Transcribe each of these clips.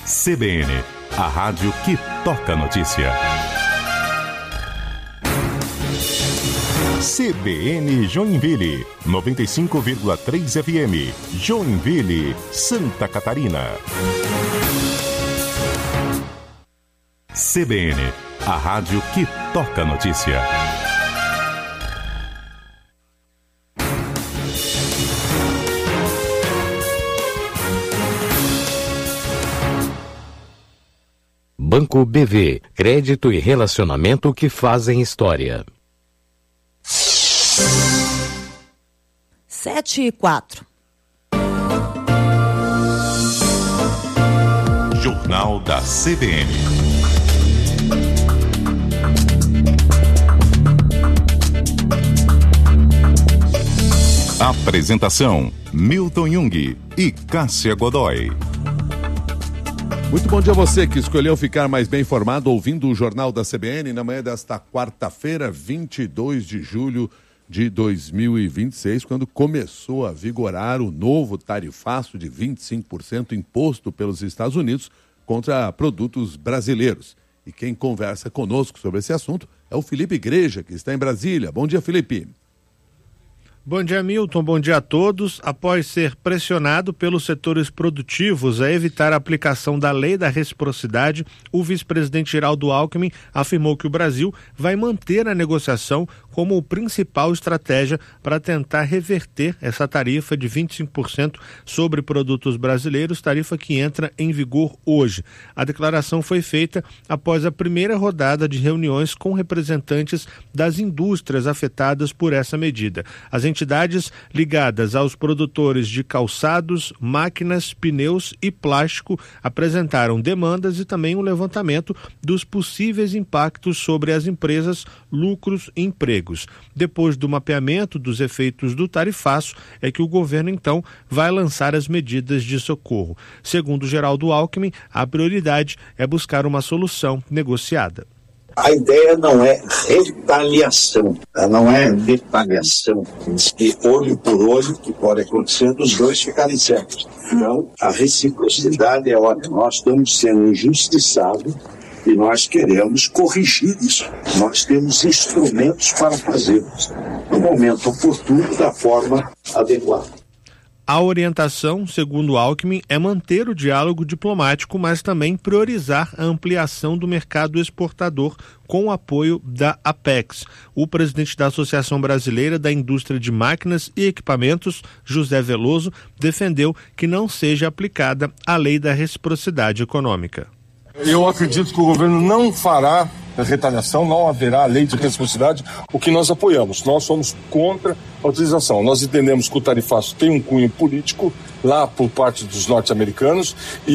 CBN, a rádio que toca notícia. CBN Joinville, 95,3 FM, Joinville, Santa Catarina. CBN, a rádio que toca notícia. Banco BV, crédito e relacionamento que fazem história. 7:04. Jornal da CBN. Apresentação: Milton Jung e Cássia Godoy. Muito bom dia a você que escolheu ficar mais bem informado ouvindo o Jornal da CBN na manhã desta quarta-feira, 22 de julho de 2026, quando começou a vigorar o novo tarifaço de 25% imposto pelos Estados Unidos contra produtos brasileiros. E quem conversa conosco sobre esse assunto é o Felipe Igreja, que está em Brasília. Bom dia, Felipe. Bom dia, Milton. Bom dia a todos. Após ser pressionado pelos setores produtivos a evitar a aplicação da lei da reciprocidade, o vice-presidente Geraldo Alckmin afirmou que o Brasil vai manter a negociação como principal estratégia para tentar reverter essa tarifa de 25% sobre produtos brasileiros, tarifa que entra em vigor hoje. A declaração foi feita após a primeira rodada de reuniões com representantes das indústrias afetadas por essa medida. As entidades ligadas aos produtores de calçados, máquinas, pneus e plástico apresentaram demandas e também um levantamento dos possíveis impactos sobre as empresas, lucros e empregos. Depois do mapeamento dos efeitos do tarifaço, é que o governo então vai lançar as medidas de socorro. Segundo Geraldo Alckmin, a prioridade é buscar uma solução negociada. A ideia não é retaliação, não é retaliação, de olho por olho, que pode acontecer dos dois ficarem certos. Então, a reciprocidade é ótima. Nós estamos sendo injustiçados e nós queremos corrigir isso. Nós temos instrumentos para fazê-los no momento oportuno, da forma adequada. A orientação, segundo Alckmin, é manter o diálogo diplomático, mas também priorizar a ampliação do mercado exportador com o apoio da Apex. O presidente da Associação Brasileira da Indústria de Máquinas e Equipamentos, José Veloso, defendeu que não seja aplicada a lei da reciprocidade econômica. Eu acredito que o governo não fará retaliação, não haverá lei de reciprocidade, o que nós apoiamos. Nós somos contra a utilização. Nós entendemos que o tarifaço tem um cunho político lá por parte dos norte-americanos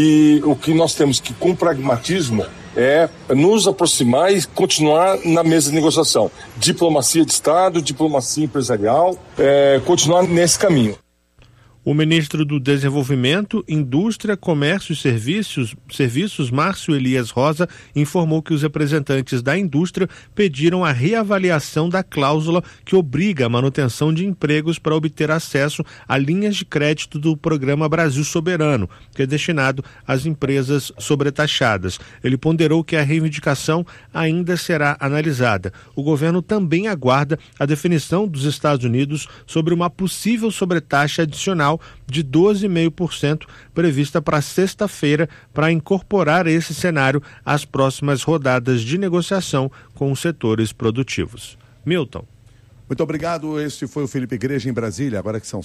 e o que nós temos que, com pragmatismo, é nos aproximar e continuar na mesa de negociação. Diplomacia de Estado, diplomacia empresarial, continuar nesse caminho. O ministro do Desenvolvimento, Indústria, Comércio e Serviços, Márcio Elias Rosa, informou que os representantes da indústria pediram a reavaliação da cláusula que obriga a manutenção de empregos para obter acesso a linhas de crédito do Programa Brasil Soberano, que é destinado às empresas sobretaxadas. Ele ponderou que a reivindicação ainda será analisada. O governo também aguarda a definição dos Estados Unidos sobre uma possível sobretaxa adicional de 12,5% prevista para sexta-feira para incorporar esse cenário às próximas rodadas de negociação com os setores produtivos. Milton. Muito obrigado. Este foi o Felipe Igreja em Brasília, agora que são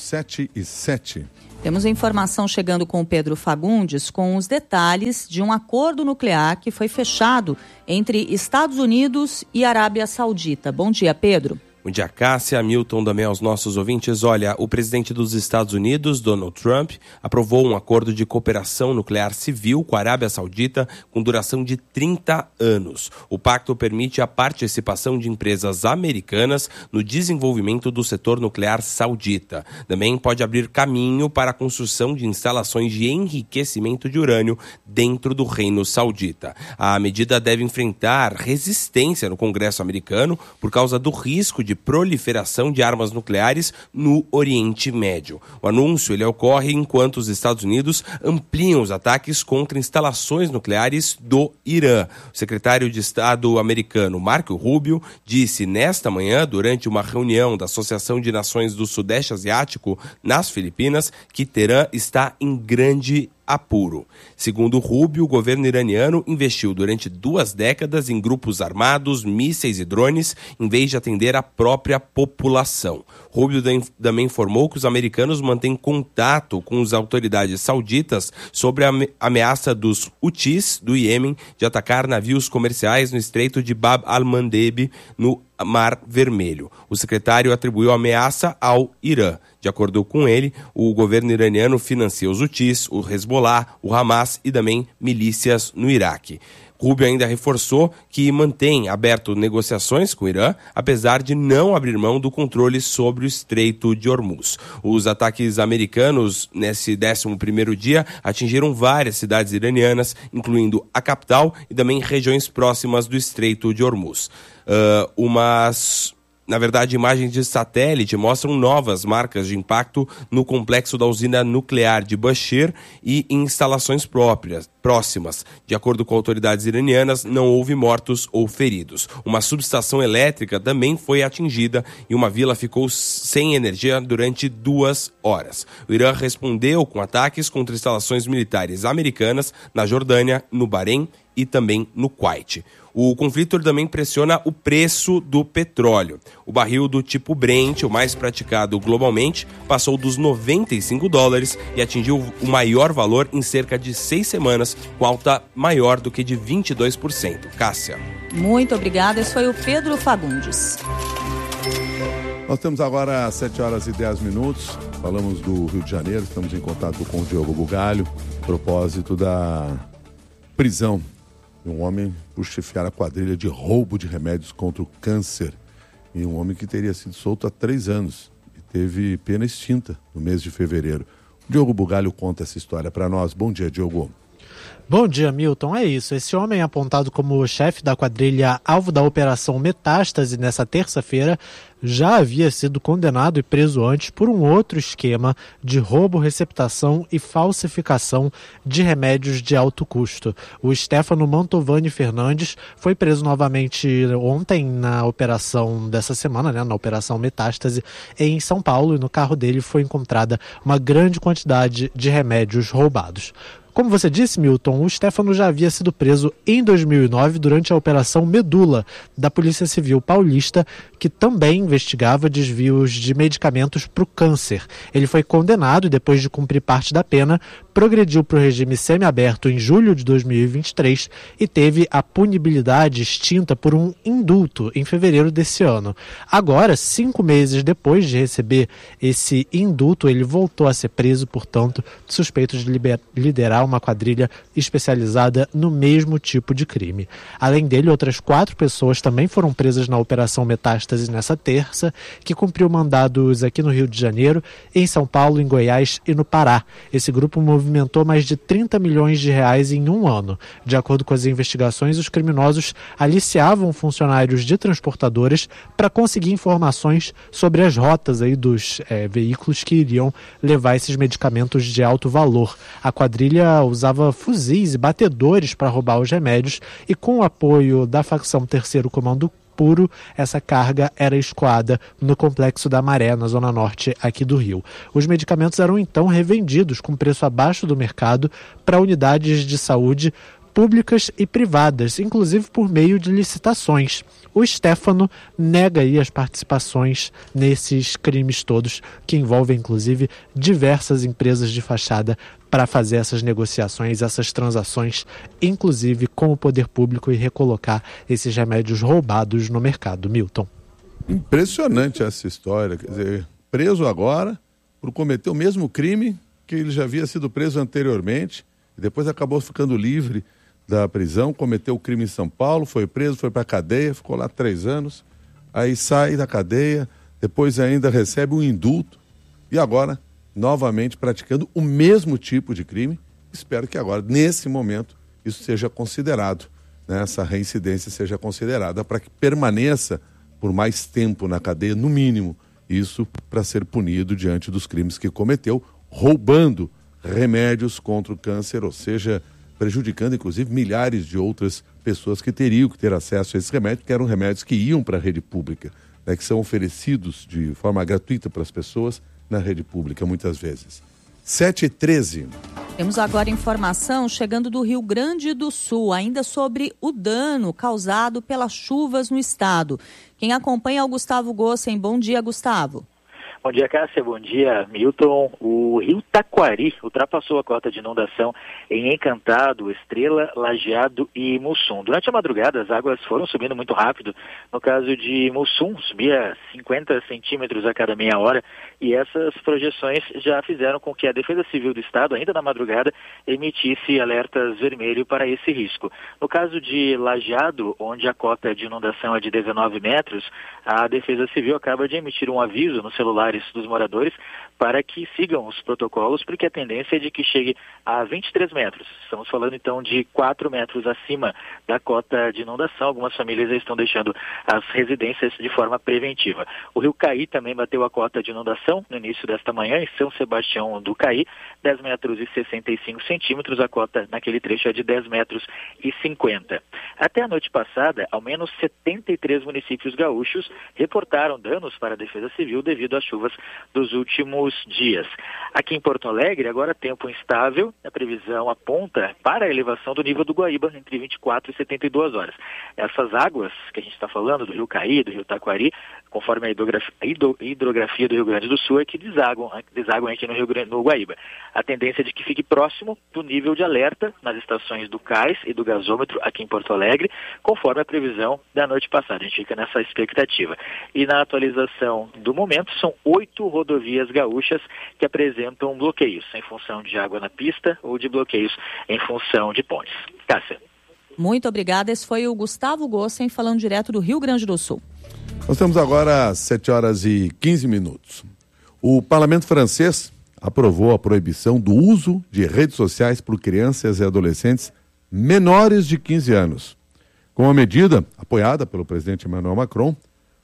7:07. Temos a informação chegando com o Pedro Fagundes com os detalhes de um acordo nuclear que foi fechado entre Estados Unidos e Arábia Saudita. Bom dia, Pedro. Bom dia, Cássia, Milton, também aos nossos ouvintes. Olha, o presidente dos Estados Unidos, Donald Trump, aprovou um acordo de cooperação nuclear civil com a Arábia Saudita com duração de 30 anos. O pacto permite a participação de empresas americanas no desenvolvimento do setor nuclear saudita. Também pode abrir caminho para a construção de instalações de enriquecimento de urânio dentro do Reino Saudita. A medida deve enfrentar resistência no Congresso americano por causa do risco de de proliferação de armas nucleares no Oriente Médio. O anúncio ele ocorre enquanto os Estados Unidos ampliam os ataques contra instalações nucleares do Irã. O secretário de Estado americano Marco Rubio disse nesta manhã, durante uma reunião da Associação de Nações do Sudeste Asiático nas Filipinas, que Teherã está em grande apuro. Segundo Rubio, o governo iraniano investiu durante 2 décadas em grupos armados, mísseis e drones, em vez de atender a própria população. Rubio também informou que os americanos mantêm contato com as autoridades sauditas sobre a ameaça dos Houthis do Iêmen de atacar navios comerciais no Estreito de Bab al-Mandeb, no Mar Vermelho. O secretário atribuiu a ameaça ao Irã. De acordo com ele, o governo iraniano financia os Houthis, o Hezbollah, o Hamas e também milícias no Iraque. Rubio ainda reforçou que mantém aberto negociações com o Irã, apesar de não abrir mão do controle sobre o Estreito de Hormuz. Os ataques americanos nesse 11º dia atingiram várias cidades iranianas, incluindo a capital e também regiões próximas do Estreito de Hormuz. Imagens de satélite mostram novas marcas de impacto no complexo da usina nuclear de Bushehr e em instalações próximas. De acordo com autoridades iranianas, não houve mortos ou feridos. Uma subestação elétrica também foi atingida e uma vila ficou sem energia durante 2 horas. O Irã respondeu com ataques contra instalações militares americanas na Jordânia, no Bahrein e também no Kuwait. O conflito também pressiona o preço do petróleo. O barril do tipo Brent, o mais praticado globalmente, passou dos $95 e atingiu o maior valor em cerca de 6 semanas, com alta maior do que de 22%. Cássia. Muito obrigada. Esse foi o Pedro Fagundes. Nós temos agora 7h10. Falamos do Rio de Janeiro, estamos em contato com o Diogo Bugalho, a propósito da prisão de um homem por chefiar a quadrilha de roubo de remédios contra o câncer. E um homem que teria sido solto há 3 anos e teve pena extinta no mês de fevereiro. O Diogo Bugalho conta essa história para nós. Bom dia, Diogo. Bom dia, Milton. É isso. Esse homem, apontado como chefe da quadrilha alvo da Operação Metástase nessa terça-feira, já havia sido condenado e preso antes por um outro esquema de roubo, receptação e falsificação de remédios de alto custo. O Stefano Mantovani Fernandes foi preso novamente ontem na operação dessa semana, na Operação Metástase, em São Paulo, e no carro dele foi encontrada uma grande quantidade de remédios roubados. Como você disse, Milton, o Stefano já havia sido preso em 2009 durante a Operação Medula da Polícia Civil Paulista, que também investigava desvios de medicamentos para o câncer. Ele foi condenado e, depois de cumprir parte da pena, progrediu para o regime semiaberto em julho de 2023 e teve a punibilidade extinta por um indulto em fevereiro desse ano. Agora, 5 meses depois de receber esse indulto, ele voltou a ser preso, portanto, suspeito de liderar uma quadrilha especializada no mesmo tipo de crime. Além dele, outras 4 pessoas também foram presas na Operação Metástase nessa terça, que cumpriu mandados aqui no Rio de Janeiro, em São Paulo, em Goiás e no Pará. Esse grupo movimentou mais de 30 milhões de reais em um ano. De acordo com as investigações, os criminosos aliciavam funcionários de transportadoras para conseguir informações sobre as rotas dos veículos que iriam levar esses medicamentos de alto valor. A quadrilha usava fuzis e batedores para roubar os remédios e, com o apoio da facção Terceiro Comando Puro, essa carga era escoada no Complexo da Maré, na zona norte aqui do Rio. Os medicamentos eram então revendidos com preço abaixo do mercado para unidades de saúde públicas e privadas, inclusive por meio de licitações. O Stefano nega aí as participações nesses crimes todos, que envolvem inclusive diversas empresas de fachada para fazer essas negociações, essas transações, inclusive com o poder público, e recolocar esses remédios roubados no mercado. Milton. Impressionante essa história. Quer dizer, preso agora por cometer o mesmo crime que ele já havia sido preso anteriormente e depois acabou ficando livre da prisão, cometeu o crime em São Paulo, foi preso, foi para a cadeia, ficou lá 3 anos, aí sai da cadeia, depois ainda recebe um indulto e agora novamente praticando o mesmo tipo de crime. Espero que agora, nesse momento, isso seja considerado, né, essa reincidência seja considerada para que permaneça por mais tempo na cadeia, no mínimo. Isso para ser punido diante dos crimes que cometeu, roubando remédios contra o câncer, ou seja, prejudicando inclusive milhares de outras pessoas que teriam que ter acesso a esse remédio, que eram remédios que iam para a rede pública, né, que são oferecidos de forma gratuita para as pessoas na rede pública, muitas vezes. 7h13. Temos agora informação chegando do Rio Grande do Sul, ainda sobre o dano causado pelas chuvas no estado. Quem acompanha é o Gustavo Gossen. Bom dia, Gustavo. Bom dia, Cássia. Bom dia, Milton. O rio Taquari ultrapassou a cota de inundação em Encantado, Estrela, Lajeado e Mussum. Durante a madrugada, as águas foram subindo muito rápido. No caso de Mussum, subia 50 centímetros a cada meia hora, e essas projeções já fizeram com que a Defesa Civil do Estado, ainda na madrugada, emitisse alertas vermelho para esse risco. No caso de Lajeado, onde a cota de inundação é de 19 metros, a Defesa Civil acaba de emitir um aviso nos celulares dos moradores para que sigam os protocolos, porque a tendência é de que chegue a 23 metros. Estamos falando então de 4 metros acima da cota de inundação. Algumas famílias já estão deixando as residências de forma preventiva. O rio Caí também bateu a cota de inundação no início desta manhã em São Sebastião do Caí, 10 metros e 65 centímetros. A cota naquele trecho é de 10 metros e 50. Até a noite passada, ao menos 73 municípios gaúchos reportaram danos para a Defesa Civil devido às chuvas dos últimos dias. Aqui em Porto Alegre, agora tempo instável, a previsão aponta para a elevação do nível do Guaíba entre 24 e 72 horas. Essas águas que a gente está falando, do rio Caí, do rio Taquari, conforme a hidrografia do Rio Grande do Sul, é que desaguam aqui no Guaíba. A tendência é de que fique próximo do nível de alerta nas estações do Cais e do gasômetro aqui em Porto Alegre, conforme a previsão da noite passada. A gente fica nessa expectativa. E na atualização do momento, são 8 rodovias gaúchas que apresentam bloqueios em função de água na pista ou de bloqueios em função de pontes. Cássia. Muito obrigada. Esse foi o Gustavo Gossen falando direto do Rio Grande do Sul. Nós temos agora 7h15. O parlamento francês aprovou a proibição do uso de redes sociais por crianças e adolescentes menores de 15 anos. Com a medida apoiada pelo presidente Emmanuel Macron,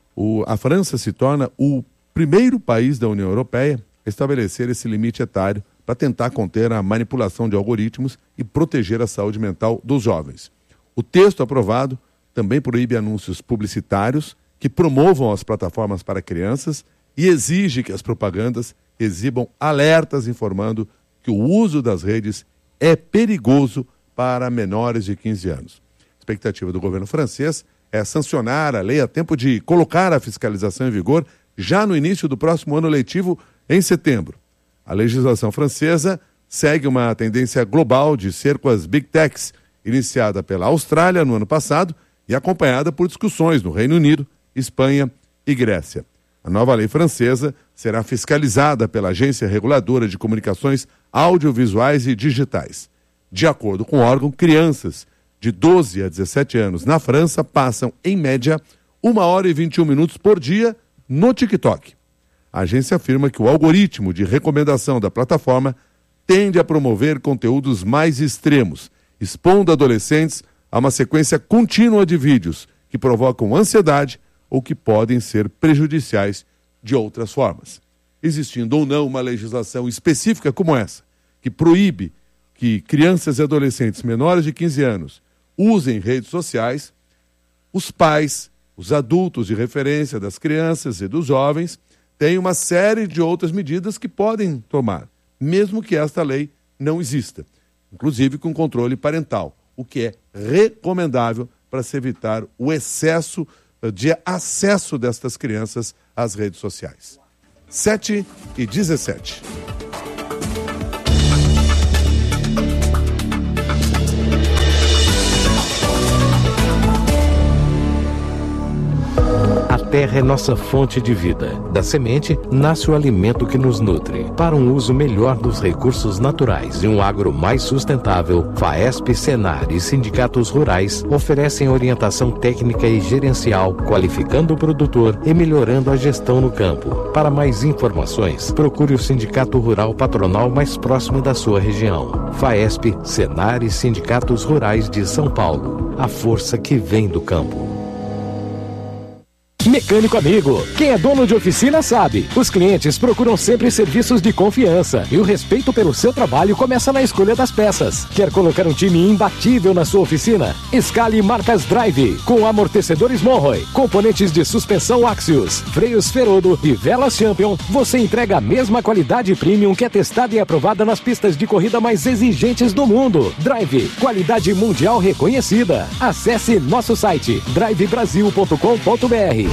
a França se torna o primeiro país da União Europeia a estabelecer esse limite etário para tentar conter a manipulação de algoritmos e proteger a saúde mental dos jovens. O texto aprovado também proíbe anúncios publicitários que promovam as plataformas para crianças e exige que as propagandas exibam alertas informando que o uso das redes é perigoso para menores de 15 anos. A expectativa do governo francês é sancionar a lei a tempo de colocar a fiscalização em vigor já no início do próximo ano letivo, em setembro. A legislação francesa segue uma tendência global de cerco às Big Techs, iniciada pela Austrália no ano passado e acompanhada por discussões no Reino Unido, Espanha e Grécia. A nova lei francesa será fiscalizada pela Agência Reguladora de Comunicações Audiovisuais e Digitais. De acordo com o órgão, crianças de 12 a 17 anos na França passam, em média, 1 hora e 21 minutos por dia no TikTok. A agência afirma que o algoritmo de recomendação da plataforma tende a promover conteúdos mais extremos, expondo adolescentes a uma sequência contínua de vídeos que provocam ansiedade ou que podem ser prejudiciais de outras formas. Existindo ou não uma legislação específica como essa, que proíbe que crianças e adolescentes menores de 15 anos usem redes sociais, os pais, os adultos de referência das crianças e dos jovens têm uma série de outras medidas que podem tomar, mesmo que esta lei não exista, inclusive com controle parental, o que é recomendável para se evitar o excesso de acesso destas crianças às redes sociais. 7h17. A terra é nossa fonte de vida. Da semente nasce o alimento que nos nutre. Para um uso melhor dos recursos naturais e um agro mais sustentável, FAESP, Senar e sindicatos rurais oferecem orientação técnica e gerencial, qualificando o produtor e melhorando a gestão no campo. Para mais informações, procure o Sindicato Rural Patronal mais próximo da sua região. FAESP, Senar e sindicatos rurais de São Paulo. A força que vem do campo. Mecânico Amigo. Quem é dono de oficina sabe. Os clientes procuram sempre serviços de confiança e o respeito pelo seu trabalho começa na escolha das peças. Quer colocar um time imbatível na sua oficina? Escale marcas Drive, com amortecedores Monroe, componentes de suspensão Axios, freios Ferodo e velas Champion. Você entrega a mesma qualidade premium que é testada e aprovada nas pistas de corrida mais exigentes do mundo. Drive, qualidade mundial reconhecida. Acesse nosso site drivebrasil.com.br.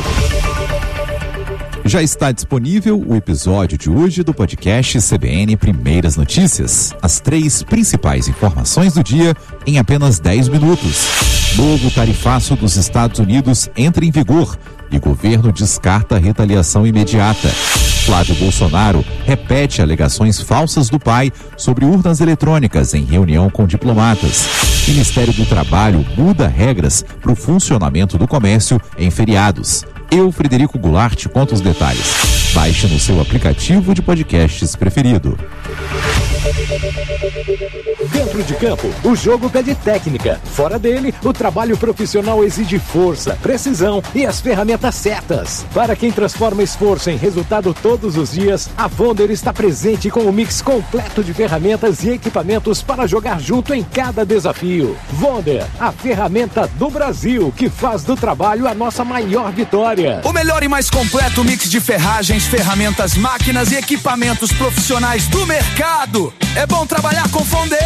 Já está disponível o episódio de hoje do podcast CBN Primeiras Notícias. As 3 principais informações do dia em apenas 10 minutos. Novo tarifaço dos Estados Unidos entra em vigor e governo descarta retaliação imediata. Flávio Bolsonaro repete alegações falsas do pai sobre urnas eletrônicas em reunião com diplomatas. Ministério do Trabalho muda regras para o funcionamento do comércio em feriados. Eu, Frederico Goulart, conto os detalhes. Baixe no seu aplicativo de podcasts preferido. Dentro de campo, o jogo pede técnica. Fora dele, o trabalho profissional exige força, precisão e as ferramentas certas. Para quem transforma esforço em resultado todos os dias, a Vonder está presente com um mix completo de ferramentas e equipamentos para jogar junto em cada desafio. Vonder, a ferramenta do Brasil que faz do trabalho a nossa maior vitória. O melhor e mais completo mix de ferragens, ferramentas, máquinas e equipamentos profissionais do mercado. É bom trabalhar com Vonder.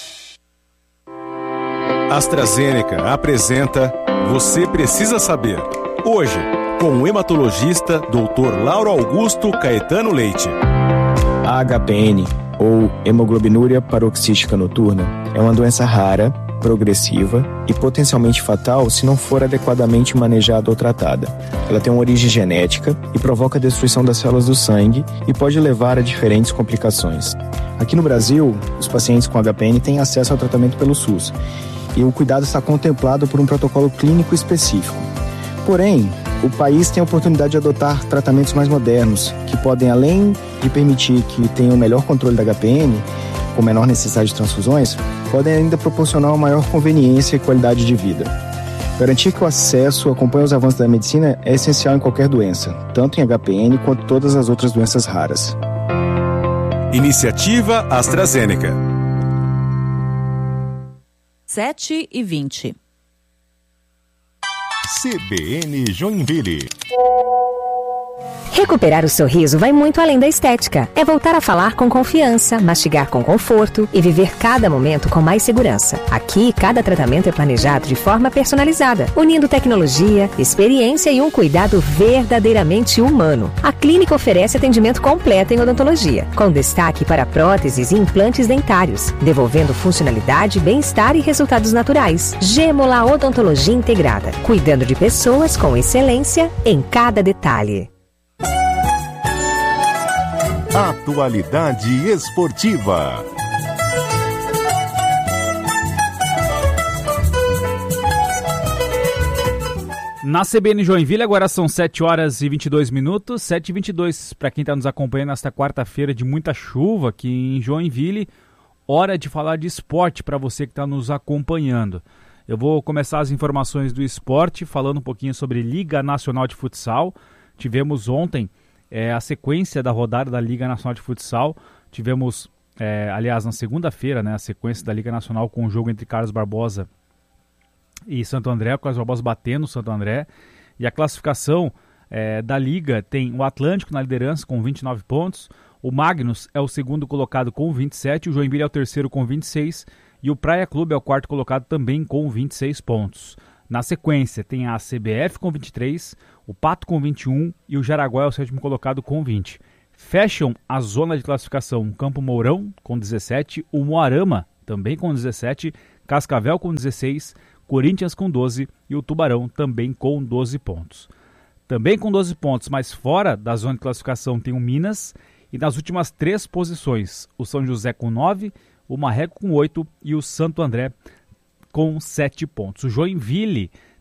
AstraZeneca apresenta Você Precisa Saber. Hoje, com o hematologista Dr. Lauro Augusto Caetano Leite. A HPN, ou hemoglobinuria paroxística noturna, é uma doença rara, progressiva e potencialmente fatal se não for adequadamente manejada ou tratada. Ela tem uma origem genética e provoca a destruição das células do sangue e pode levar a diferentes complicações. Aqui no Brasil, os pacientes com HPN têm acesso ao tratamento pelo SUS e o cuidado está contemplado por um protocolo clínico específico. Porém, o país tem a oportunidade de adotar tratamentos mais modernos, que podem, além de permitir que tenham um melhor controle da HPN, com menor necessidade de transfusões, podem ainda proporcionar uma maior conveniência e qualidade de vida. Garantir que o acesso acompanhe os avanços da medicina é essencial em qualquer doença, tanto em HPN quanto todas as outras doenças raras. Iniciativa AstraZeneca. 7h20. CBN Joinville. Recuperar o sorriso vai muito além da estética. É voltar a falar com confiança, mastigar com conforto e viver cada momento com mais segurança. Aqui, cada tratamento é planejado de forma personalizada, unindo tecnologia, experiência e um cuidado verdadeiramente humano. A clínica oferece atendimento completo em odontologia, com destaque para próteses e implantes dentários, devolvendo funcionalidade, bem-estar e resultados naturais. Gêmola Odontologia Integrada, cuidando de pessoas com excelência em cada detalhe. Atualidade esportiva. Na CBN Joinville, agora são 7h22, 7h22. Para quem está nos acompanhando nesta quarta-feira de muita chuva aqui em Joinville, hora de falar de esporte para você que está nos acompanhando. Eu vou começar as informações do esporte falando um pouquinho sobre Liga Nacional de Futsal. Tivemos ontem a sequência da rodada da Liga Nacional de Futsal. Tivemos, aliás, na segunda-feira, a sequência da Liga Nacional com o jogo entre Carlos Barbosa e Santo André. O Carlos Barbosa batendo o Santo André. E a classificação da Liga tem o Atlântico na liderança com 29 pontos. O Magnus é o segundo colocado com 27. O Joinville é o terceiro com 26. E o Praia Clube é o quarto colocado também com 26 pontos. Na sequência, tem a CBF com 23, o Pato com 21 e o Jaraguá é o sétimo colocado com 20. Fecham a zona de classificação o Campo Mourão com 17, o Moarama também com 17, Cascavel com 16, Corinthians com 12 e o Tubarão também com 12 pontos. Também com 12 pontos, mas fora da zona de classificação tem o Minas e nas últimas 3 posições o São José com 9, o Marreco com 8 e o Santo André com 7 pontos. O Joinville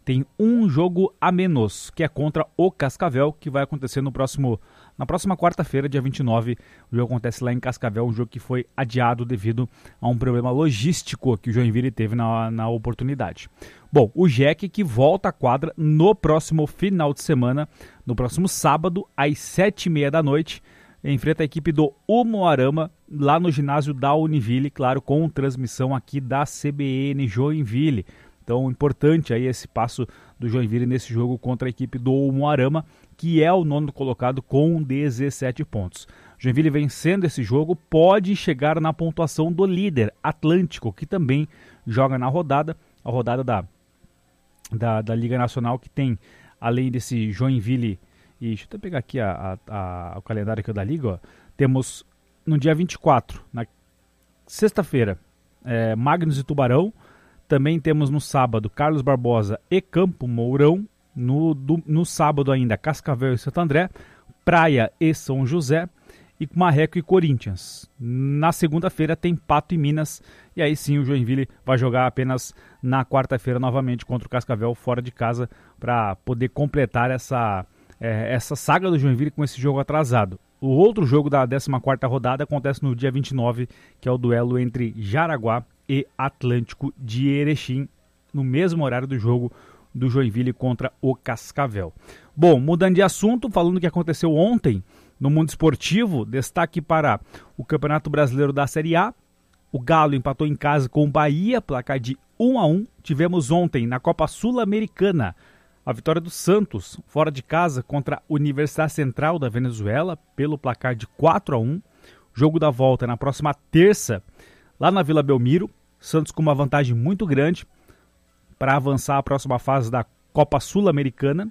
tem um jogo a menos, que é contra o Cascavel, que vai acontecer na próxima quarta-feira, dia 29. O jogo acontece lá em Cascavel, um jogo que foi adiado devido a um problema logístico que o Joinville teve na oportunidade. Bom, o Jack que volta à quadra no próximo final de semana, no próximo sábado, às 7h30 da noite, enfrenta a equipe do Umuarama, lá no ginásio da Univille, claro, com transmissão aqui da CBN Joinville. Então, importante aí esse passo do Joinville nesse jogo contra a equipe do Umuarama, que é o 9º colocado com 17 pontos. Joinville vencendo esse jogo pode chegar na pontuação do líder, Atlântico, que também joga na rodada, a rodada da Liga Nacional, que tem, além desse Joinville, e deixa eu até pegar aqui o calendário aqui da Liga, ó, temos no dia 24, na sexta-feira, Magnus e Tubarão. Também temos no sábado Carlos Barbosa e Campo Mourão. No sábado ainda Cascavel e Santo André, Praia e São José, e Marreco e Corinthians. Na segunda-feira tem Pato e Minas, e aí sim o Joinville vai jogar apenas na quarta-feira novamente contra o Cascavel fora de casa para poder completar essa saga do Joinville com esse jogo atrasado. O outro jogo da 14ª rodada acontece no dia 29, que é o duelo entre Jaraguá e Atlântico de Erechim, no mesmo horário do jogo do Joinville contra o Cascavel. Bom, mudando de assunto, falando do que aconteceu ontem no mundo esportivo, destaque para o Campeonato Brasileiro da Série A. O Galo empatou em casa com o Bahia, placar de 1-1. Tivemos ontem na Copa Sul-Americana a vitória do Santos, fora de casa, contra a Universidade Central da Venezuela, pelo placar de 4-1. Jogo da volta na próxima terça, lá na Vila Belmiro. Santos com uma vantagem muito grande para avançar à próxima fase da Copa Sul-Americana.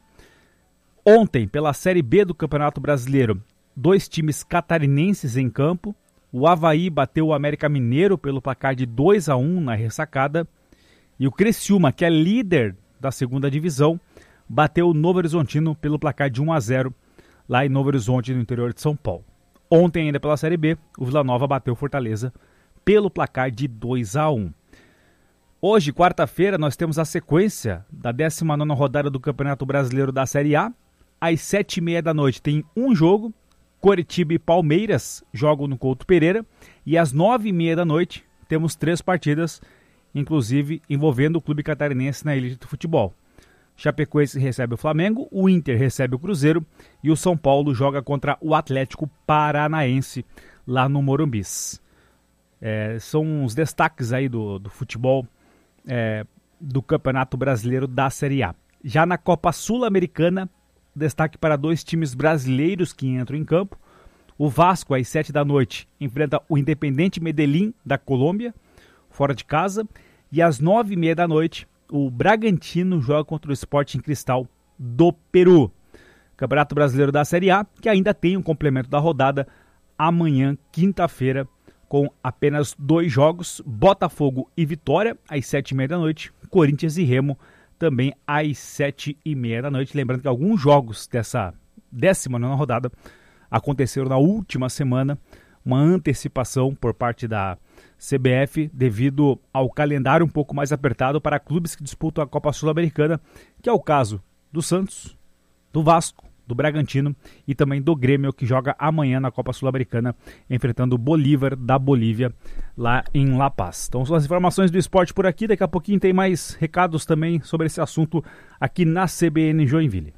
Ontem, pela Série B do Campeonato Brasileiro, 2 times catarinenses em campo. O Avaí bateu o América Mineiro pelo placar de 2-1 na ressacada. E o Criciúma, que é líder da segunda divisão, bateu o Novo Horizontino pelo placar de 1-0 lá em Novo Horizonte, no interior de São Paulo. Ontem, ainda pela Série B, o Vila Nova bateu o Fortaleza pelo placar de 2-1. Hoje, quarta-feira, nós temos a sequência da 19ª rodada do Campeonato Brasileiro da Série A. Às 7h30 da noite tem um jogo, Coritiba e Palmeiras jogam no Couto Pereira. E às 9h30 da noite temos 3 partidas, inclusive envolvendo o clube catarinense na elite do futebol. Chapecoense recebe o Flamengo, o Inter recebe o Cruzeiro e o São Paulo joga contra o Atlético Paranaense lá no Morumbis. São os destaques aí do futebol do Campeonato Brasileiro da Série A. Já na Copa Sul-Americana, destaque para 2 times brasileiros que entram em campo. O Vasco, às 7 da noite, enfrenta o Independiente Medellín da Colômbia, fora de casa. E às 9h30 da noite, o Bragantino joga contra o Sporting Cristal do Peru. Campeonato Brasileiro da Série A, que ainda tem um complemento da rodada amanhã, quinta-feira, com apenas 2 jogos, Botafogo e Vitória, às 7h30 da noite, Corinthians e Remo, também às 7h30 da noite. Lembrando que alguns jogos dessa 19ª rodada aconteceram na última semana, uma antecipação por parte da CBF devido ao calendário um pouco mais apertado para clubes que disputam a Copa Sul-Americana, que é o caso do Santos, do Vasco, do Bragantino e também do Grêmio, que joga amanhã na Copa Sul-Americana, enfrentando o Bolívar da Bolívia, lá em La Paz. Então são as informações do esporte por aqui. Daqui a pouquinho tem mais recados também sobre esse assunto aqui na CBN Joinville.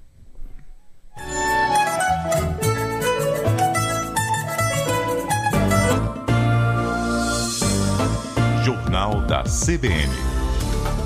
Jornal da CBN.